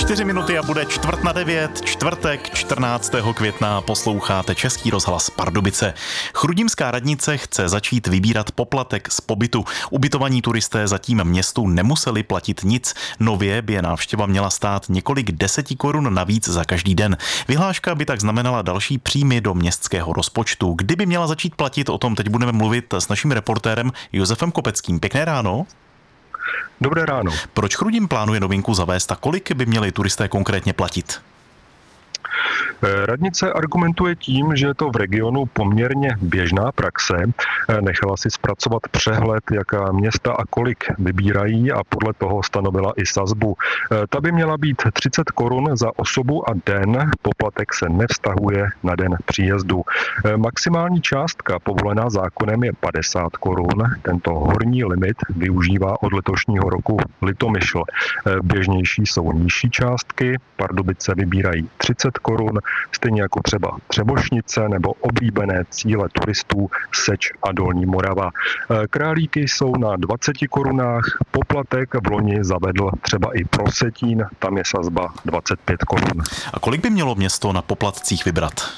4 minuty a bude 8:45, čtvrtek 14. května, posloucháte Český rozhlas Pardubice. Chrudimská radnice chce začít vybírat poplatek z pobytu. Ubytovaní turisté zatím městu nemuseli platit nic. Nově by je návštěva měla stát několik 10 korun navíc za každý den. Vyhláška by tak znamenala další příjmy do městského rozpočtu. Kdyby měla začít platit, o tom teď budeme mluvit s naším reportérem Josefem Kopeckým. Pěkné ráno. Dobré ráno. Proč Chrudim plánuje novinku zavést a kolik by měli turisté konkrétně platit? Radnice argumentuje tím, že je to v regionu poměrně běžná praxe. Nechala si zpracovat přehled, jaká města a kolik vybírají a podle toho stanovila i sazbu. Ta by měla být 30 korun za osobu a den. Poplatek se nevztahuje na den příjezdu. Maximální částka povolená zákonem je 50 korun. Tento horní limit využívá od letošního roku Litomyšl. Běžnější jsou nižší částky. Pardubice vybírají 30 korun, stejně jako třeba Třebošnice nebo oblíbené cíle turistů Seč a Dolní Morava. Králíky jsou na 20 korunách, poplatek v loni zavedl třeba i Prosetín, tam je sazba 25 korun. A kolik by mělo město na poplatcích vybrat?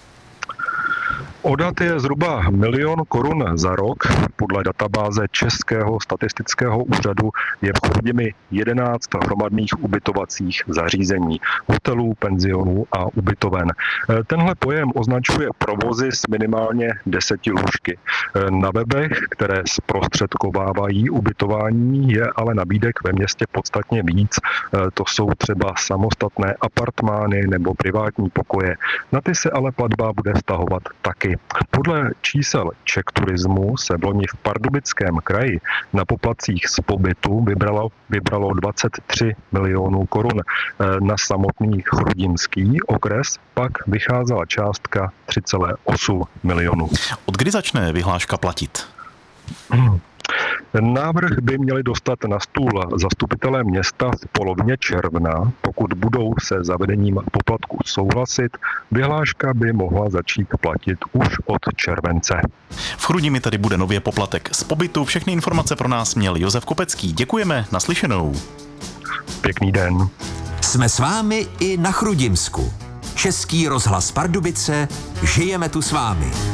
Odhad je zhruba 1 000 000 korun za rok. Podle databáze Českého statistického úřadu je v Chrudimi 11 hromadných ubytovacích zařízení, hotelů, penzionů a ubytoven. Tenhle pojem označuje provozy s minimálně 10 lůžky. Na webech, které zprostředkovávají ubytování, je ale nabídek ve městě podstatně víc. To jsou třeba samostatné apartmány nebo privátní pokoje. Na ty se ale platba bude vztahovat taky. Podle čísel Czech Turismu se v loni v Pardubickém kraji na poplatcích z pobytu vybralo 23 milionů korun. Na samotný chrudimský okres pak vycházela částka 3,8 milionů. Od kdy začne vyhláška platit? Návrh by měli dostat na stůl zastupitelé města v polovině června. Pokud budou se zavedením poplatku souhlasit, vyhláška by mohla začít platit už od července. V Chrudimi tady bude nově poplatek z pobytu. Všechny informace pro nás měl Josef Kopecký. Děkujeme, naslyšenou. Pěkný den. Jsme s vámi i na Chrudimsku. Český rozhlas Pardubice, žijeme tu s vámi.